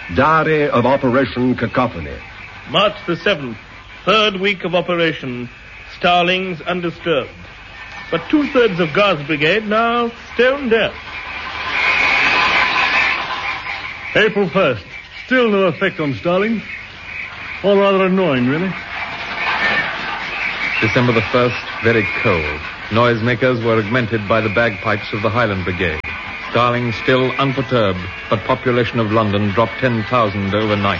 Diary of Operation Cacophony. March the 7th, third week of operation. Starlings undisturbed. But 2/3 of Gar's brigade now stone deaf. April 1st. Still no effect on Starlings. All rather annoying, really. December the 1st, very cold. Noisemakers were augmented by the bagpipes of the Highland Brigade. Starlings still unperturbed, but population of London dropped 10,000 overnight.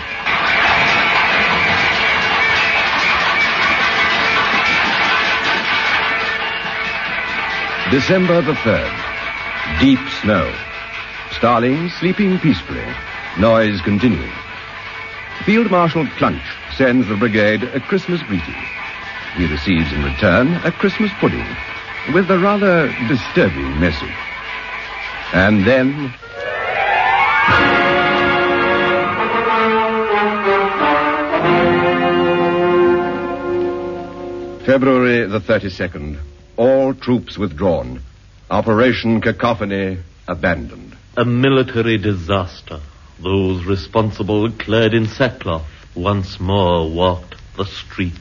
December the 3rd. Deep snow. Starlings sleeping peacefully. Noise continuing. Field Marshal Clunch sends the brigade a Christmas greeting. He receives in return a Christmas pudding with a rather disturbing message. And then... February the 32nd. All troops withdrawn. Operation Cacophony abandoned. A military disaster. Those responsible, clad in sackcloth, once more walked the streets.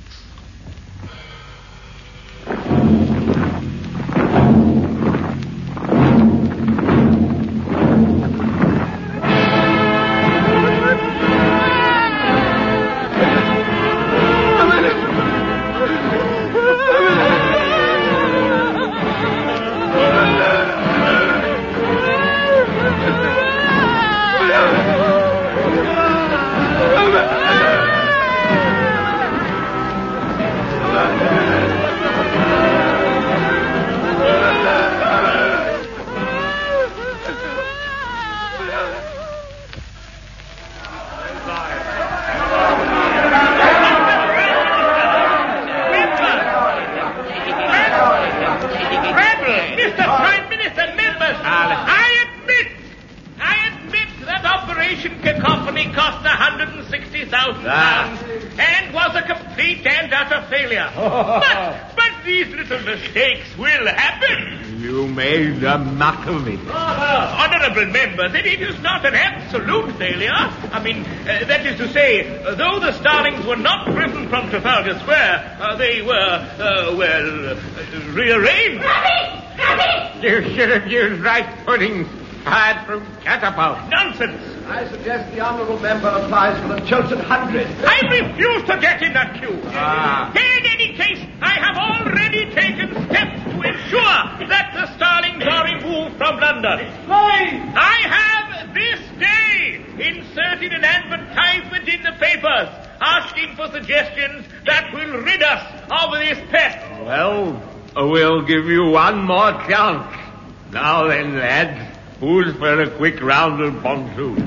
And was a complete and utter failure. But these little mistakes will happen. You made a muck of it. Honourable members, it is not an absolute failure. I mean, that is to say, though the Starlings were not driven from Trafalgar Square, they were, rearranged. Rabbit! You should have used rice puddings fired from catapult. Nonsense. I suggest the honourable member applies for the Chiltern 100. I refuse to get in that queue. In any case, I have already taken steps to ensure that the Starlings are removed from London. I have this day inserted an advertisement in the papers asking for suggestions that will rid us of this pest. Well, we'll give you one more chance. Now then, lads. Who's for a quick round of pontoon?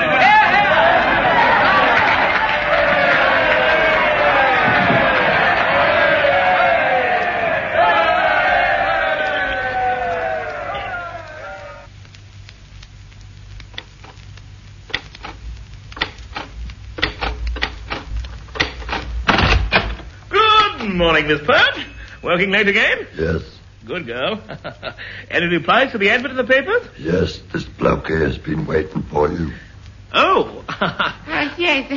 Good morning, Miss Pert. Working late again? Yes. Good girl. Any replies to the advert in the papers? Yes, this bloke here has been waiting for you. Oh. Yes.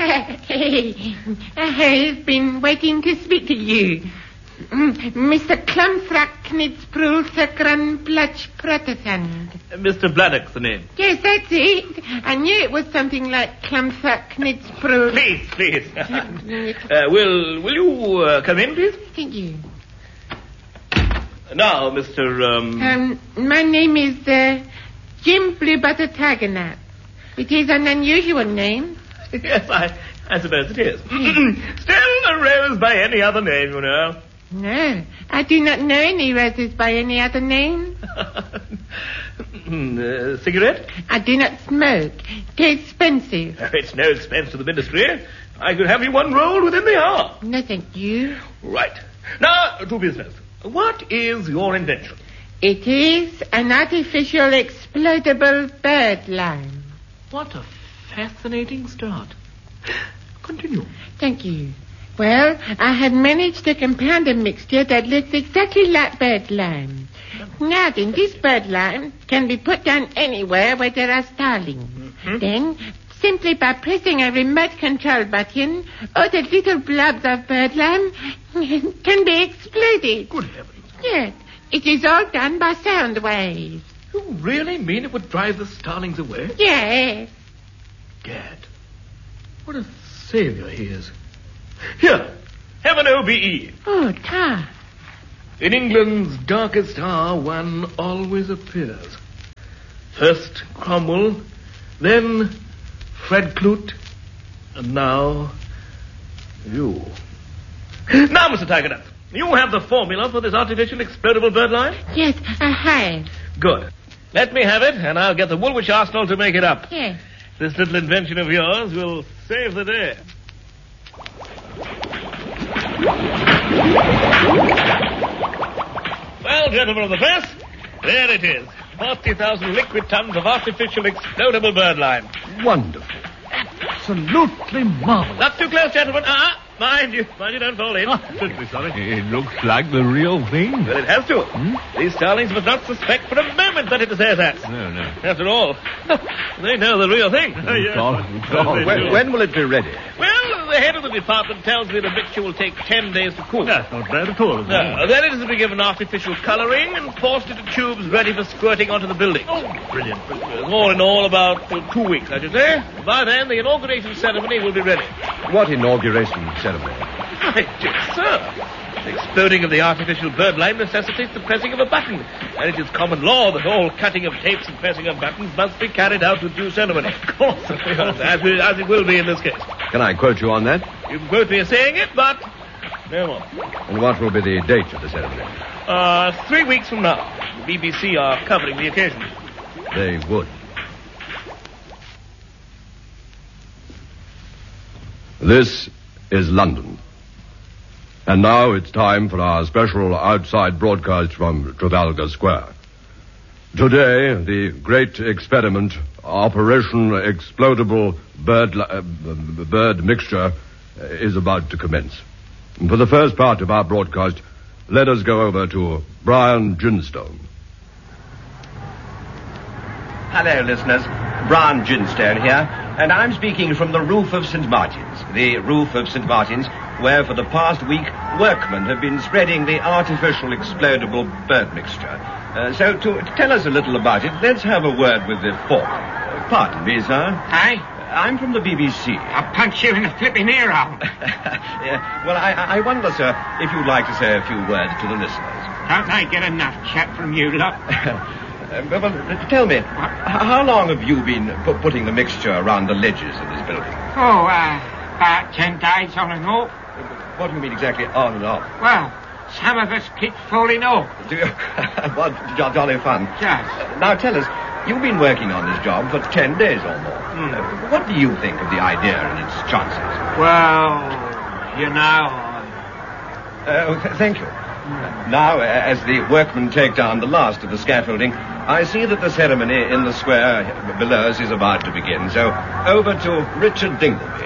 I've been waiting to speak to you. Mr. Klamfraknitsprulsakranplach Protestant. Mr. Bladdock's the name. Yes, that's it. I knew it was something like Klamfraknitsprul. Please. Will you come in, please? Thank you. Now, Mr. My name is Jim Bluebutter Tiger. It is an unusual name. Yes, I suppose it is. Still a rose by any other name, you know. No, I do not know any roses by any other name. Cigarette? I do not smoke. It is expensive. It's no expense to the ministry. I could have you one rolled within the hour. No, thank you. Right. Now, to business. What is your invention? It is an artificial explodable bird lime. What a fascinating start. Continue. Thank you. Well, I had managed to compound a mixture that looks exactly like bird lime. Now then, this bird lime can be put down anywhere where there are starlings. Mm-hmm. Then, simply by pressing a remote control button, all the little blobs of birdlime can be exploded. Good heavens. Yes, it is all done by sound waves. You really mean it would drive the starlings away? Yes. Gad, what a savior he is. Here, have an OBE. Oh, Tar. In England's darkest hour, one always appears. First Cromwell, then Fred Clute, and now you. Now, Mr. Tigernuts, you have the formula for this artificial explodable birdlime? Yes, I have. Good. Let me have it, and I'll get the Woolwich Arsenal to make it up. Yes. This little invention of yours will save the day. Well, gentlemen of the press, there it is. 40,000 liquid tons of artificial explodable birdlime. Wonderful. Absolutely marvelous. Not too close, gentlemen. Mind you don't fall in. Shouldn't be sorry. It looks like the real thing. Well, it has to. These starlings must not suspect for a moment that it is airsats. No. After all, they know the real thing. When will it be ready? Well, the head of the department tells me the mixture will take 10 days to cool. That's not bad at all. Then it is to be given artificial colouring and forced into tubes ready for squirting onto the building. Oh, brilliant. All in all, about 2 weeks, I should say. By then, the inauguration ceremony will be ready. What inauguration ceremony? My dear sir, the exploding of the artificial birdlime necessitates the pressing of a button, and it is common law that all cutting of tapes and pressing of buttons must be carried out with due ceremony. Of course, as it will be in this case. Can I quote you on that? You can quote me as saying it, but no more. And what will be the date of the ceremony? 3 weeks from now. The BBC are covering the occasion. They would. This is London. And now it's time for our special outside broadcast from Trafalgar Square. Today, the great experiment, Operation Explodable Bird Mixture, is about to commence. And for the first part of our broadcast, let us go over to Brian Ginstone. Hello, listeners. Brian Ginstone here, and I'm speaking from the roof of St. Martin's. The roof of St. Martin's, where for the past week workmen have been spreading the artificial explodable bird mixture. So to tell us a little about it, let's have a word with the fork. Pardon me, sir. Aye? I'm from the BBC. I'll punch you in the flipping ear out. Yeah, well, I wonder, sir, if you'd like to say a few words to the listeners. Don't I get enough chat from you lot? Well, tell me, how long have you been putting the mixture around the ledges of this building? Oh, about 10 days on and off. What do you mean exactly on and off? Well, some of us keep falling off. What jolly fun. Just. Now tell us, you've been working on this job for 10 days or more. What do you think of the idea and its chances? Well, you know... Thank you. Now, as the workmen take down the last of the scaffolding, I see that the ceremony in the square below us is about to begin. So, over to Richard Dingleby.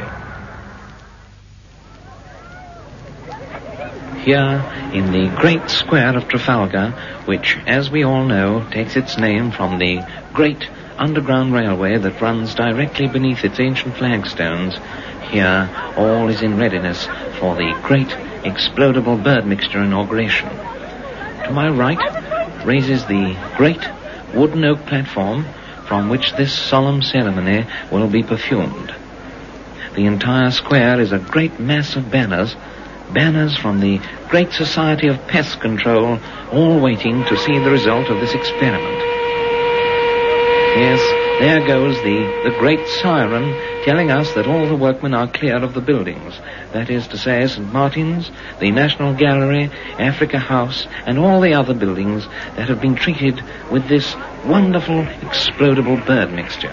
Here, in the great square of Trafalgar, which, as we all know, takes its name from the great underground railway that runs directly beneath its ancient flagstones, here all is in readiness for the great explodable bird mixture inauguration. To my right raises the great wooden oak platform from which this solemn ceremony will be perfumed. The entire square is a great mass of banners from the Great Society of Pest Control, all waiting to see the result of this experiment. Yes, there goes the great siren telling us that all the workmen are clear of the buildings. That is to say, St. Martin's, the National Gallery, Africa House, and all the other buildings that have been treated with this wonderful explodable bird mixture.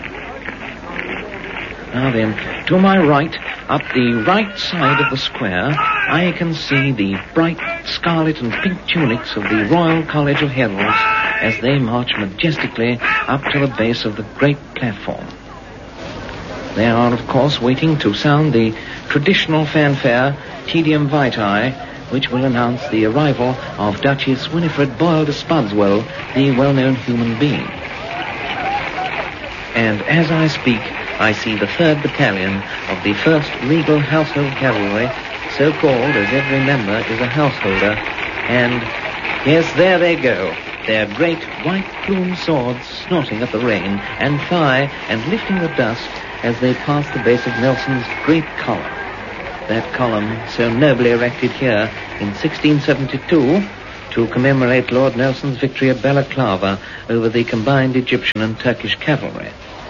Now then, to my right, up the right side of the square, I can see the bright scarlet and pink tunics of the Royal College of Heralds as they march majestically up to the base of the great platform. They are, of course, waiting to sound the traditional fanfare, Tedium Vitae, which will announce the arrival of Duchess Winifred Boyle de Spudswell, the well-known human being. And as I speak, I see the 3rd Battalion of the 1st Regal Household Cavalry, so called as every member is a householder, and yes, there they go, their great white plumed swords snorting at the rain and fire and lifting the dust as they pass the base of Nelson's great column. That column so nobly erected here in 1672 to commemorate Lord Nelson's victory at Balaclava over the combined Egyptian and Turkish cavalry.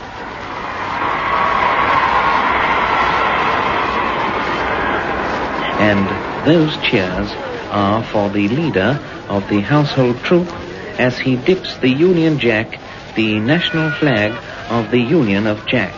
And those cheers are for the leader of the household troop as he dips the Union Jack, the national flag of the Union of Jack.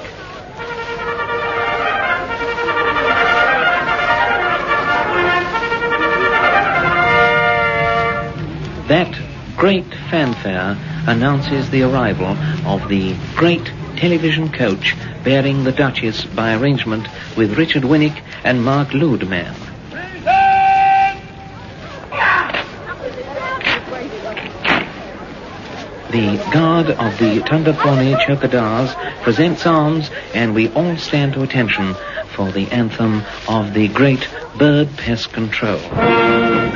That great fanfare announces the arrival of the great television coach bearing the Duchess by arrangement with Richard Winnick and Mark Ludeman. The guard of the Tandapani Chowkidars presents arms, and we all stand to attention for the anthem of the great Bird Pest Control.